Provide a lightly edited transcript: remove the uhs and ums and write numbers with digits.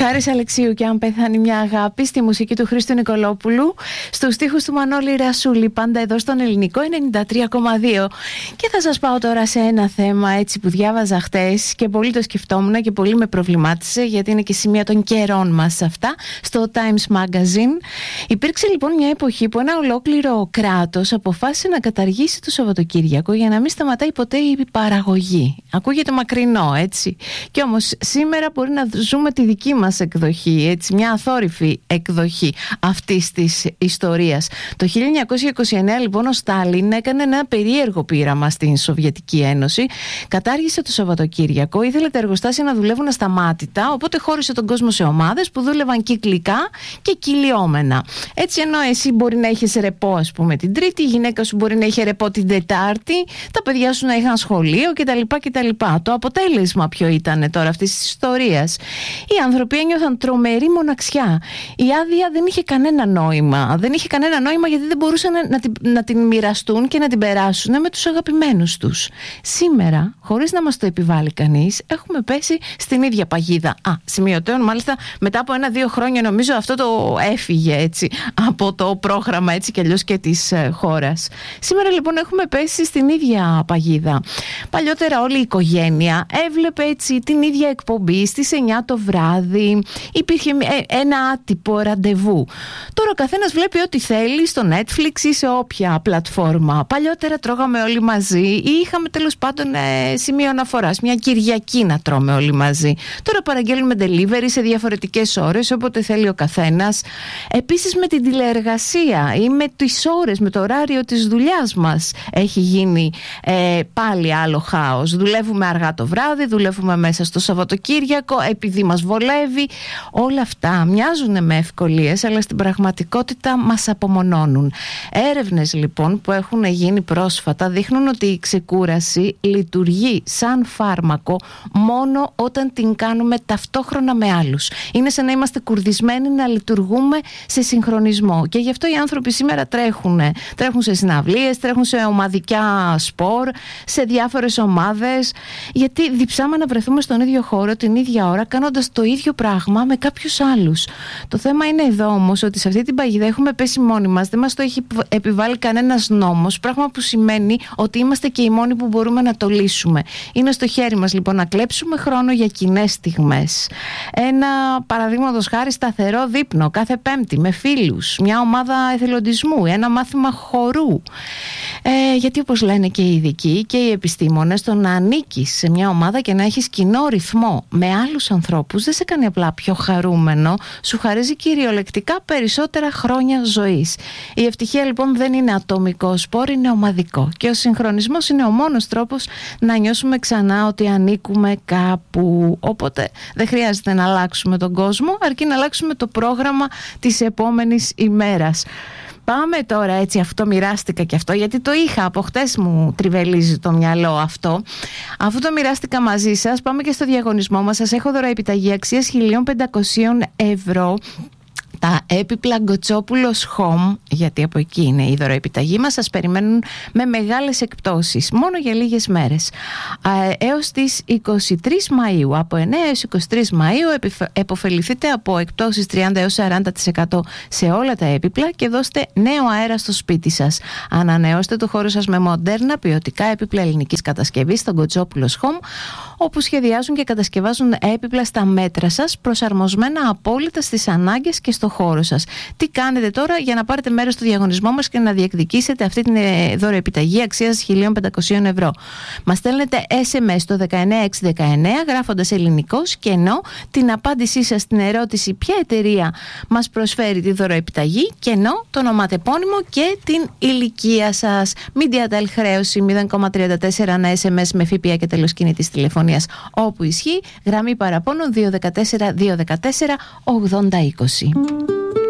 Χάρης Αλεξίου και αν πέθανε μια αγάπη, στη μουσική του Χρήστου Νικολόπουλου, στους στίχους του Μανώλη Ρασούλη, πάντα εδώ στον Ελληνικό 93,2. Και θα σας πάω τώρα σε ένα θέμα έτσι που διάβαζα χτες και πολύ το σκεφτόμουν και πολύ με προβλημάτισε, γιατί είναι και σημεία των καιρών μας αυτά, στο Times Magazine. Υπήρξε λοιπόν μια εποχή που ένα ολόκληρο κράτος αποφάσισε να καταργήσει το Σαββατοκύριακο για να μην σταματάει ποτέ η παραγωγή. Ακούγεται μακρινό, έτσι. Και όμως σήμερα μπορεί να ζούμε τη δική μας εκδοχή, έτσι, μια αθόρυφη εκδοχή αυτής της ιστορίας. Το 1929 λοιπόν ο Στάλιν έκανε ένα περίεργο πείραμα στην Σοβιετική Ένωση. Κατάργησε το Σαββατοκύριακο, ήθελε τα εργοστάσια να δουλεύουν ασταμάτητα, οπότε χώρισε τον κόσμο σε ομάδες που δούλευαν κυκλικά και κυλιόμενα. Έτσι, ενώ εσύ μπορεί να έχεις ρεπό, ας πούμε, την Τρίτη, η γυναίκα σου μπορεί να έχει ρεπό την Τετάρτη, τα παιδιά σου να είχαν σχολείο κτλ. Το αποτέλεσμα ποιο ήταν τώρα αυτής της ιστορίας? Οι άνθρωποι ένιωθαν τρομερή μοναξιά. Η άδεια δεν είχε κανένα νόημα. Δεν είχε κανένα νόημα γιατί δεν μπορούσαν να την μοιραστούν και να την περάσουν με τους αγαπημένους τους. Σήμερα, χωρίς να μας το επιβάλλει κανείς, έχουμε πέσει στην ίδια παγίδα. Σημειωτέων, μάλιστα, μετά από 1-2 χρόνια νομίζω αυτό το έφυγε έτσι από το πρόγραμμα έτσι κι αλλιώς και της χώρας. Σήμερα λοιπόν έχουμε πέσει στην ίδια παγίδα. Παλιότερα όλη η οικογένεια έβλεπε έτσι την ίδια εκπομπή στις 9 το βράδυ. Υπήρχε ένα άτυπο ραντεβού. Τώρα ο καθένας βλέπει ό,τι θέλει στο Netflix ή σε όποια πλατφόρμα. Παλιότερα τρώγαμε όλοι μαζί ή είχαμε τέλος πάντων σημείο αναφοράς, μια Κυριακή να τρώμε όλοι μαζί. Τώρα παραγγέλνουμε delivery σε διαφορετικές ώρες, όποτε θέλει ο καθένας. Επίσης με την τηλεεργασία ή με τις ώρες, με το ωράριο της δουλειάς μας έχει γίνει πάλι άλλο χάος. Δουλεύουμε αργά το βράδυ, δουλεύουμε μέσα στο Σαββατοκύριακο επειδή μας βολεύει. Όλα αυτά μοιάζουν με ευκολίες, αλλά στην πραγματικότητα μας απομονώνουν. Έρευνες λοιπόν που έχουν γίνει πρόσφατα δείχνουν ότι η ξεκούραση λειτουργεί σαν φάρμακο μόνο όταν την κάνουμε ταυτόχρονα με άλλους. Είναι σαν να είμαστε κουρδισμένοι να λειτουργούμε σε συγχρονισμό. Και γι' αυτό οι άνθρωποι σήμερα τρέχουν σε συναυλίες, τρέχουν σε ομαδικά σπορ, σε διάφορες ομάδες, γιατί διψάμε να βρεθούμε στον ίδιο χώρο την ίδια ώρα κάνοντας το ίδιο πράγμα με κάποιους άλλους. Το θέμα είναι εδώ όμως ότι σε αυτή την παγίδα έχουμε πέσει μόνοι μας, δεν μας το έχει επιβάλει κανένας νόμος, πράγμα που σημαίνει ότι είμαστε και οι μόνοι που μπορούμε να το λύσουμε. Είναι στο χέρι μας λοιπόν να κλέψουμε χρόνο για κοινές στιγμές. Ένα παραδείγματος χάρη σταθερό δείπνο κάθε Πέμπτη με φίλους, μια ομάδα εθελοντισμού, ένα μάθημα χορού. Γιατί όπως λένε και οι ειδικοί και οι επιστήμονες, το να ανήκεις σε μια ομάδα και να έχεις κοινό ρυθμό με άλλους ανθρώπους δεν σε κάνει απλά πιο χαρούμενο, σου χαρίζει κυριολεκτικά περισσότερα χρόνια ζωής. Η ευτυχία λοιπόν δεν είναι ατομικό σπορ, είναι ομαδικό. Και ο συγχρονισμός είναι ο μόνος τρόπος να νιώσουμε ξανά ότι ανήκουμε κάπου. Οπότε δεν χρειάζεται να αλλάξουμε τον κόσμο, αρκεί να αλλάξουμε το πρόγραμμα της επόμενης ημέρας. Πάμε τώρα έτσι, αυτό μοιράστηκα και αυτό, γιατί το είχα από χτες, μου τριβελίζει το μυαλό αυτό. Αφού το μοιράστηκα μαζί σας, πάμε και στο διαγωνισμό μας. Σας έχω δωροεπιταγή αξίας 1.500 ευρώ. Τα έπιπλα Γκοτσόπουλος Home, γιατί από εκεί είναι η δωροεπιταγή μας, σας περιμένουν με μεγάλες εκπτώσεις μόνο για λίγες μέρες. Έως τις 23 Μαΐου, από 9 έως 23 Μαΐου επωφεληθείτε από εκπτώσεις 30 έως 40% σε όλα τα έπιπλα και δώστε νέο αέρα στο σπίτι σας. Ανανεώστε το χώρο σας με μοντέρνα ποιοτικά έπιπλα ελληνικής κατασκευής στο Γκοτσόπουλος Home, όπου σχεδιάζουν και κατασκευάζουν έπιπλα στα μέτρα σας, προσαρμοσμένα απόλυτα στις ανάγκες και στο χώρο σας. Τι κάνετε τώρα για να πάρετε μέρος στο διαγωνισμό μας και να διεκδικήσετε αυτή την δωροεπιταγή αξίας 1.500 ευρώ? Μας στέλνετε SMS στο 19619 γράφοντας ελληνικός και ενώ την απάντησή σας στην ερώτηση ποια εταιρεία μας προσφέρει τη δωροεπιταγή και ενώ το ονοματεπώνυμο και την ηλικία σας. Mediatel χρέωση 0,34 ένα SMS με ΦΠΑ και τέλος κινητής τηλεφωνίας όπου ισχύει. Γραμμή παραπώνων 214 214 8020.